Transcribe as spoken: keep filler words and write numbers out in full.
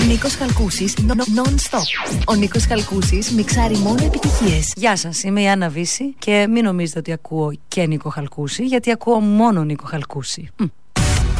Νίκος Χαλκούσης, non-stop. Ο Νίκος Χαλκούσης μιξάρει μόνο επιτυχίες. Γεια σας, είμαι η Άννα Βύση και μην νομίζετε ότι ακούω και Νίκο Χαλκούση, γιατί ακούω μόνο Νίκο Χαλκούση. Μ.